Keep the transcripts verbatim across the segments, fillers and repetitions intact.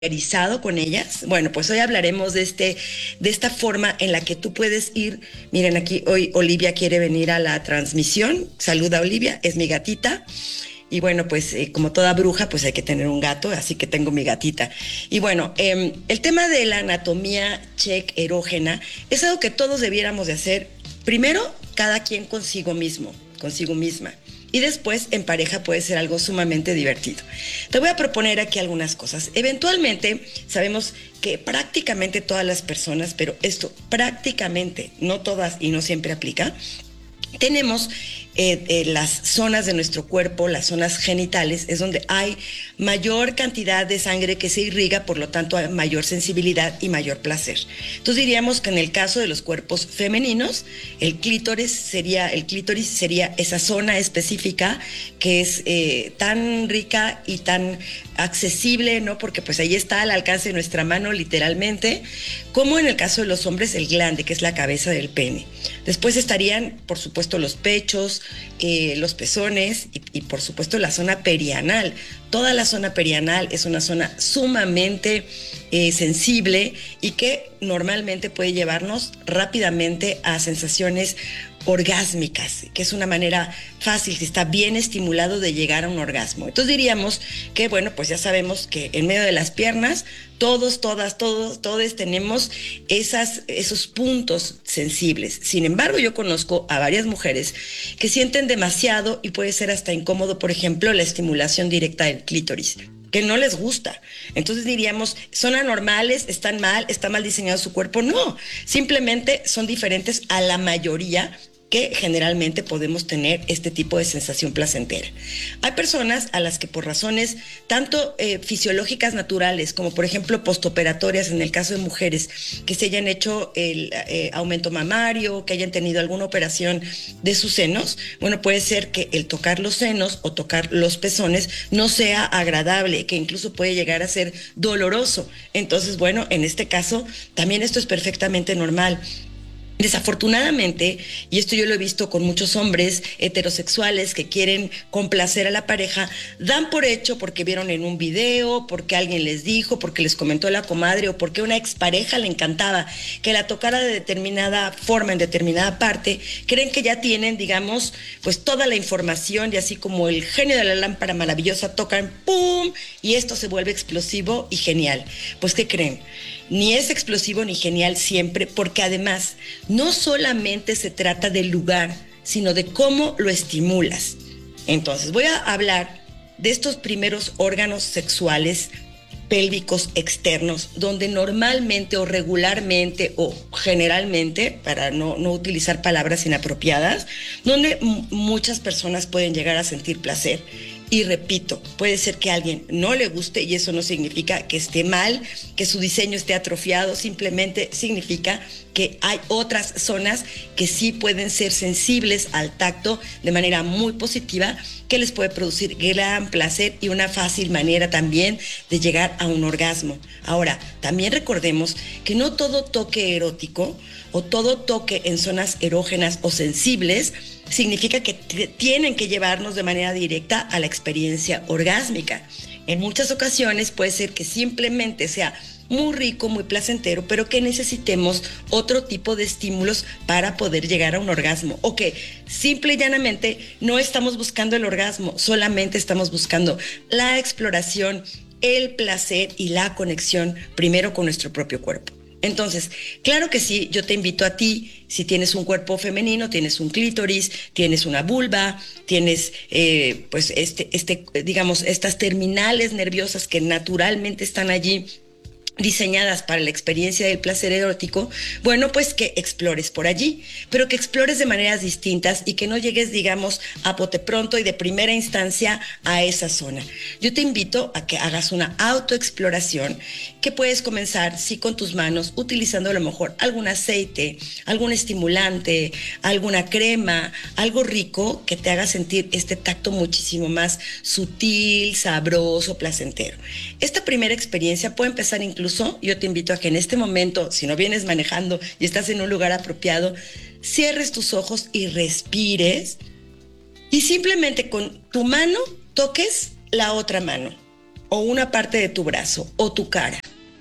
familiarizado con ellas. Bueno, pues hoy hablaremos de este, de esta forma en la que tú puedes ir. Miren, aquí hoy Olivia quiere venir a la transmisión. Saluda, Olivia, es mi gatita. Y bueno, pues eh, como toda bruja, pues hay que tener un gato, así que tengo mi gatita. Y bueno, eh, el tema de la anatomía check erógena es algo que todos debiéramos de hacer. Primero, cada quien consigo mismo, consigo misma. Y después, en pareja, puede ser algo sumamente divertido. Te voy a proponer aquí algunas cosas. Eventualmente, sabemos que prácticamente todas las personas, pero esto prácticamente, no todas y no siempre aplica, tenemos eh, eh, las zonas de nuestro cuerpo, las zonas genitales, es donde hay mayor cantidad de sangre que se irriga, por lo tanto hay mayor sensibilidad y mayor placer. Entonces diríamos que en el caso de los cuerpos femeninos, el clítoris sería, el clítoris sería esa zona específica que es eh, tan rica y tan accesible, ¿no? Porque pues ahí está al alcance de nuestra mano, literalmente, como en el caso de los hombres, el glande, que es la cabeza del pene. Después estarían, por supuesto, los pechos, eh, los pezones y, y, por supuesto, la zona perianal. Toda la zona perianal es una zona sumamente eh, sensible y que normalmente puede llevarnos rápidamente a sensaciones orgásmicas, que es una manera fácil, si está bien estimulado, de llegar a un orgasmo. Entonces diríamos que, bueno, pues ya sabemos que en medio de las piernas, todos, todas, todos, todos tenemos esas, esos puntos sensibles. Sin embargo, yo conozco a varias mujeres que sienten demasiado y puede ser hasta incómodo, por ejemplo, la estimulación directa del clítoris, que no les gusta. Entonces diríamos, ¿son anormales? ¿Están mal? ¿Está mal diseñado su cuerpo? No, simplemente son diferentes a la mayoría que generalmente podemos tener este tipo de sensación placentera. Hay personas a las que por razones tanto eh, fisiológicas naturales como por ejemplo postoperatorias, en el caso de mujeres que se hayan hecho el eh, aumento mamario, que hayan tenido alguna operación de sus senos, bueno, puede ser que el tocar los senos o tocar los pezones no sea agradable, que incluso puede llegar a ser doloroso. Entonces, bueno, en este caso también esto es perfectamente normal. Desafortunadamente, y esto yo lo he visto con muchos hombres heterosexuales que quieren complacer a la pareja, dan por hecho porque vieron en un video, porque alguien les dijo, porque les comentó la comadre o porque una expareja le encantaba que la tocara de determinada forma, en determinada parte, creen que ya tienen, digamos, pues toda la información y así como el genio de la lámpara maravillosa tocan, ¡pum! Y esto se vuelve explosivo y genial. Pues, ¿qué creen? Ni es explosivo ni genial siempre, porque además no solamente se trata del lugar, sino de cómo lo estimulas. Entonces, voy a hablar de estos primeros órganos sexuales pélvicos externos, donde normalmente o regularmente o generalmente, para no, no utilizar palabras inapropiadas, donde m- muchas personas pueden llegar a sentir placer. Y repito, puede ser que a alguien no le guste y eso no significa que esté mal, que su diseño esté atrofiado, simplemente significa que hay otras zonas que sí pueden ser sensibles al tacto de manera muy positiva, que les puede producir gran placer y una fácil manera también de llegar a un orgasmo. Ahora, también recordemos que no todo toque erótico o todo toque en zonas erógenas o sensibles significa que t- tienen que llevarnos de manera directa a la experiencia orgásmica. En muchas ocasiones puede ser que simplemente sea muy rico, muy placentero, pero que necesitemos otro tipo de estímulos para poder llegar a un orgasmo. O que simple y llanamente no estamos buscando el orgasmo, solamente estamos buscando la exploración, el placer y la conexión primero con nuestro propio cuerpo. Entonces, claro que sí, yo te invito a ti, si tienes un cuerpo femenino, tienes un clítoris, tienes una vulva, tienes, eh, pues, este, este, digamos, estas terminales nerviosas que naturalmente están allí, diseñadas para la experiencia del placer erótico, bueno, pues que explores por allí, pero que explores de maneras distintas y que no llegues, digamos, a bote pronto y de primera instancia a esa zona. Yo te invito a que hagas una autoexploración que puedes comenzar, sí, con tus manos, utilizando a lo mejor algún aceite, algún estimulante, alguna crema, algo rico que te haga sentir este tacto muchísimo más sutil, sabroso, placentero. Esta primera experiencia puede empezar incluso Incluso yo te invito a que en este momento, si no vienes manejando y estás en un lugar apropiado, cierres tus ojos y respires y simplemente con tu mano toques la otra mano. o una parte de tu brazo o tu cara,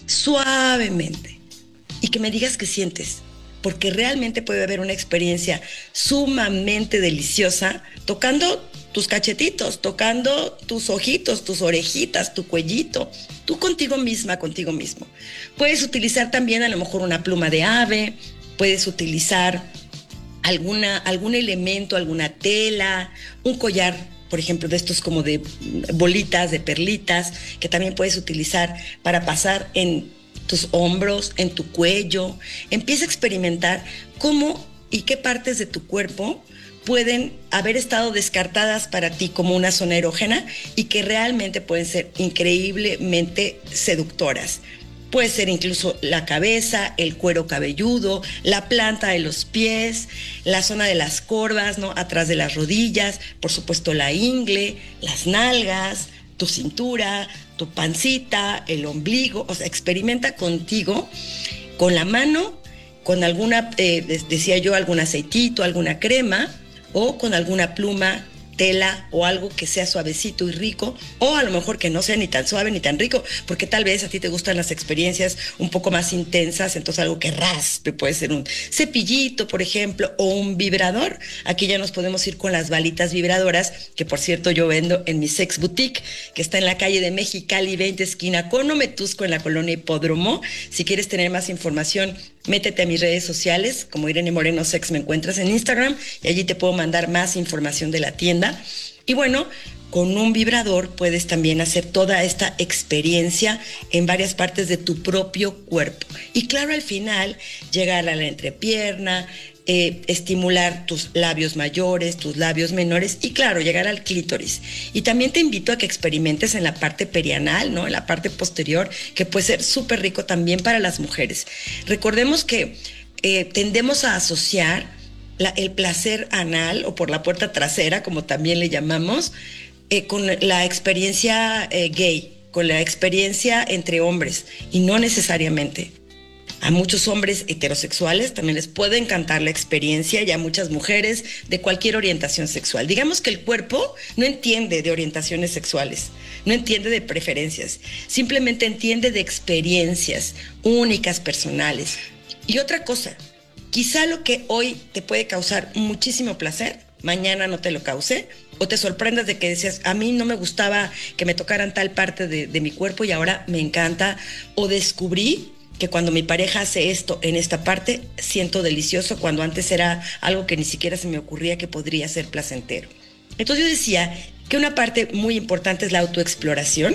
suavemente, y que me digas qué sientes, porque realmente puede haber una experiencia sumamente deliciosa tocando tus cachetitos, tocando tus ojitos, tus orejitas, tu cuellito, tú contigo misma, contigo mismo. Puedes utilizar también a lo mejor una pluma de ave, puedes utilizar alguna, algún elemento, alguna tela, un collar, por ejemplo, de estos como de bolitas, de perlitas, que también puedes utilizar para pasar en tus hombros, en tu cuello. Empieza a experimentar cómo y qué partes de tu cuerpo pueden haber estado descartadas para ti como una zona erógena y que realmente pueden ser increíblemente seductoras. Puede ser incluso la cabeza, el cuero cabelludo, la planta de los pies, la zona de las corvas, ¿no? Atrás de las rodillas, por supuesto la ingle, las nalgas, tu cintura, tu pancita, el ombligo. O sea, experimenta contigo, con la mano, con alguna, eh, decía yo, algún aceitito, alguna crema, o con alguna pluma, tela o algo que sea suavecito y rico, o a lo mejor que no sea ni tan suave ni tan rico, porque tal vez a ti te gustan las experiencias un poco más intensas, entonces algo que raspe, puede ser un cepillito, por ejemplo, o un vibrador. Aquí ya nos podemos ir con las balitas vibradoras, que por cierto yo vendo en mi Sex Boutique, que está en la calle de Mexicali veinte, esquina con Ometusco, en la colonia Hipódromo. Si quieres tener más información, métete a mis redes sociales, como Irene Moreno Sex me encuentras en Instagram, y allí te puedo mandar más información de la tienda. Y bueno, con un vibrador puedes también hacer toda esta experiencia en varias partes de tu propio cuerpo. Y claro, al final, llegar a la entrepierna, eh, estimular tus labios mayores, tus labios menores y claro, llegar al clítoris. Y también te invito a que experimentes en la parte perianal, ¿no? En la parte posterior, que puede ser súper rico también para las mujeres. Recordemos que eh, tendemos a asociar la, el placer anal o por la puerta trasera, como también le llamamos, eh, con la experiencia eh, gay, con la experiencia entre hombres, y no necesariamente. A muchos hombres heterosexuales también les puede encantar la experiencia, y a muchas mujeres de cualquier orientación sexual. Digamos que el cuerpo no entiende de orientaciones sexuales, no entiende de preferencias, simplemente entiende de experiencias únicas, personales. Y otra cosa, quizá lo que hoy te puede causar muchísimo placer, mañana no te lo cause, o te sorprendas de que decías, a mí no me gustaba que me tocaran tal parte de, de mi cuerpo y ahora me encanta, o descubrí que cuando mi pareja hace esto en esta parte, siento delicioso, cuando antes era algo que ni siquiera se me ocurría que podría ser placentero. Entonces yo decía que una parte muy importante es la autoexploración,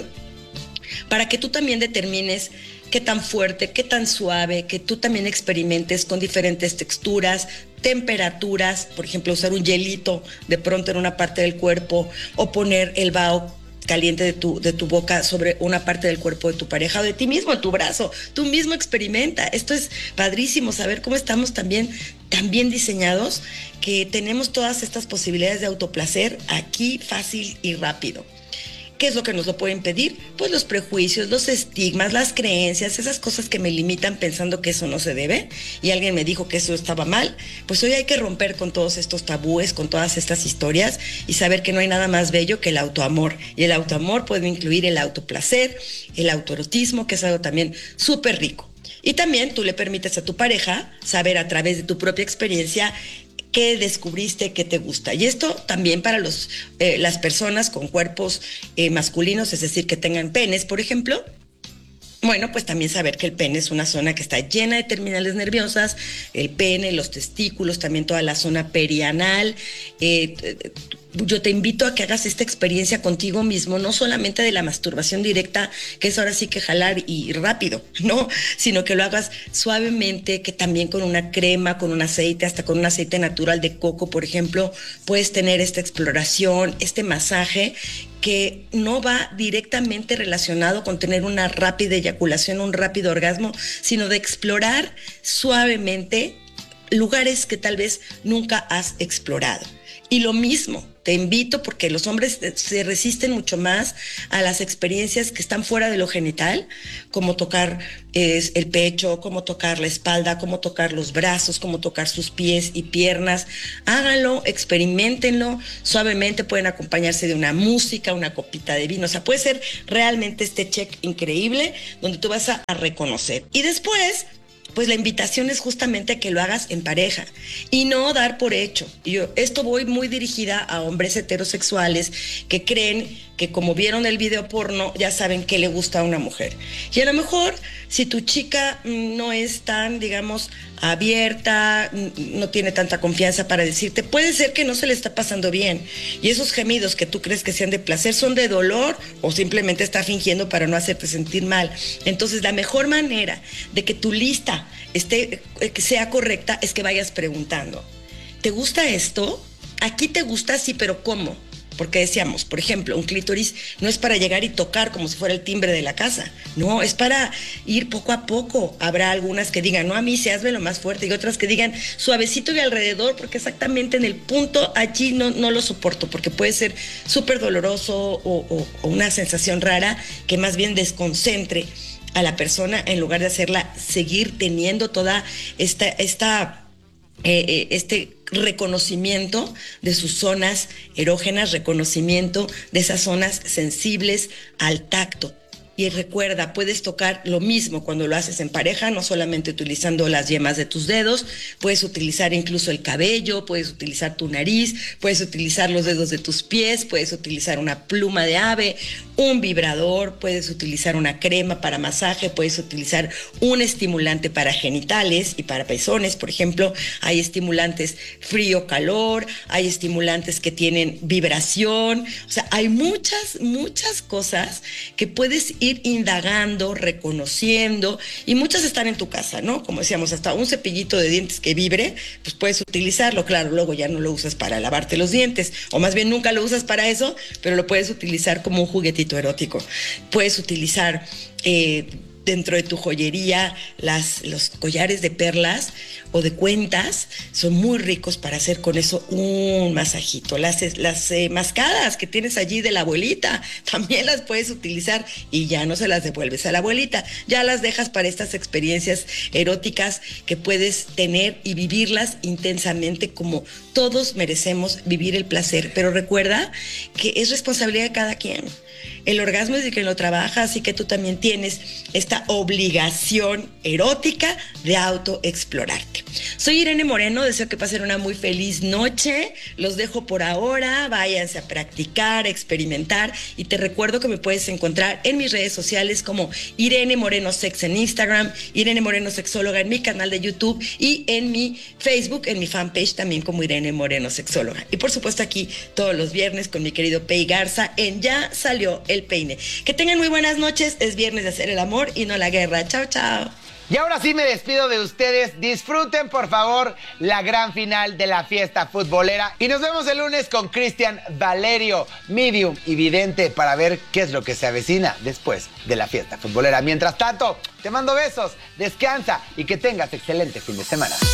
para que tú también determines qué tan fuerte, qué tan suave, que tú también experimentes con diferentes texturas, temperaturas, por ejemplo, usar un hielito de pronto en una parte del cuerpo, o poner el vaho caliente de tu, de tu boca sobre una parte del cuerpo de tu pareja o de ti mismo, en tu brazo. Tú mismo experimenta. Esto es padrísimo, saber cómo estamos también tan bien diseñados, que tenemos todas estas posibilidades de autoplacer aquí fácil y rápido. ¿Qué es lo que nos lo puede impedir? Pues los prejuicios, los estigmas, las creencias, esas cosas que me limitan pensando que eso no se debe, y alguien me dijo que eso estaba mal. Pues hoy hay que romper con todos estos tabúes, con todas estas historias, y saber que no hay nada más bello que el autoamor. Y el autoamor puede incluir el autoplacer, el autoerotismo, que es algo también súper rico. Y también tú le permites a tu pareja saber a través de tu propia experiencia qué descubriste, qué te gusta. Y esto también para los, eh, las personas con cuerpos eh, masculinos, es decir, que tengan penes, por ejemplo. Bueno, pues también saber que el pene es una zona que está llena de terminales nerviosas, el pene, los testículos, también toda la zona perianal. Eh, yo te invito a que hagas esta experiencia contigo mismo, no solamente de la masturbación directa, que es ahora sí que jalar y rápido, no, sino que lo hagas suavemente, que también con una crema, con un aceite, hasta con un aceite natural de coco, por ejemplo, puedes tener esta exploración, este masaje, que no va directamente relacionado con tener una rápida eyaculación, un rápido orgasmo, sino de explorar suavemente lugares que tal vez nunca has explorado. Y lo mismo, te invito, porque los hombres se resisten mucho más a las experiencias que están fuera de lo genital, como tocar eh, el pecho, como tocar la espalda, como tocar los brazos, como tocar sus pies y piernas. Háganlo, experimentenlo suavemente, pueden acompañarse de una música, una copita de vino, o sea, puede ser realmente este check increíble donde tú vas a, a reconocer. Y después, pues la invitación es justamente a que lo hagas en pareja y no dar por hecho. Y yo, esto voy muy dirigida a hombres heterosexuales que creen que como vieron el video porno ya saben qué le gusta a una mujer. Y a lo mejor si tu chica no es tan, digamos, abierta, no tiene tanta confianza para decirte, puede ser que no se le está pasando bien. Y esos gemidos que tú crees que sean de placer son de dolor o simplemente está fingiendo para no hacerte sentir mal. Entonces la mejor manera de que tu lista esté, que sea correcta es que vayas preguntando. ¿Te gusta esto? Aquí te gusta, sí, pero ¿cómo? Porque decíamos, por ejemplo, un clítoris no es para llegar y tocar como si fuera el timbre de la casa. No, es para ir poco a poco. Habrá algunas que digan, no, a mí se hazme lo más fuerte, y otras que digan suavecito y alrededor, porque exactamente en el punto allí no, no lo soporto, porque puede ser súper doloroso o, o, o una sensación rara que más bien desconcentre a la persona en lugar de hacerla seguir teniendo toda esta... esta Eh, eh, este reconocimiento de sus zonas erógenas, reconocimiento de esas zonas sensibles al tacto. Y recuerda, puedes tocar lo mismo cuando lo haces en pareja, no solamente utilizando las yemas de tus dedos, puedes utilizar incluso el cabello, puedes utilizar tu nariz, puedes utilizar los dedos de tus pies, puedes utilizar una pluma de ave, un vibrador, puedes utilizar una crema para masaje, puedes utilizar un estimulante para genitales y para pezones, por ejemplo. Hay estimulantes frío-calor, hay estimulantes que tienen vibración, o sea, hay muchas, muchas cosas que puedes ir indagando, reconociendo, y muchas están en tu casa, ¿no? Como decíamos, hasta un cepillito de dientes que vibre, pues puedes utilizarlo. Claro, luego ya no lo usas para lavarte los dientes, o más bien nunca lo usas para eso, pero lo puedes utilizar como un juguetito erótico. Puedes utilizar eh, dentro de tu joyería las, los collares de perlas o de cuentas, son muy ricos para hacer con eso un masajito. Las, las eh, mascadas que tienes allí de la abuelita, también las puedes utilizar y ya no se las devuelves a la abuelita, ya las dejas para estas experiencias eróticas que puedes tener y vivirlas intensamente, como todos merecemos vivir el placer. Pero recuerda que es responsabilidad de cada quien. El orgasmo es de quien lo trabaja, así que tú también tienes esta obligación erótica de autoexplorarte. Soy Irene Moreno, deseo que pasen una muy feliz noche. Los dejo por ahora, váyanse a practicar, a experimentar, y te recuerdo que me puedes encontrar en mis redes sociales como Irene Moreno Sex en Instagram, Irene Moreno Sexóloga en mi canal de YouTube y en mi Facebook, en mi fanpage también como Irene Moreno Sexóloga. Y por supuesto aquí todos los viernes con mi querido Pei Garza en Ya Salió el Peine. Que tengan muy buenas noches, es viernes de hacer el amor y no la guerra. Chao, chao. Y ahora sí me despido de ustedes. Disfruten, por favor, la gran final de la fiesta futbolera. Y nos vemos el lunes con Cristian Valerio, medium y vidente, para ver qué es lo que se avecina después de la fiesta futbolera. Mientras tanto, te mando besos, descansa y que tengas excelente fin de semana.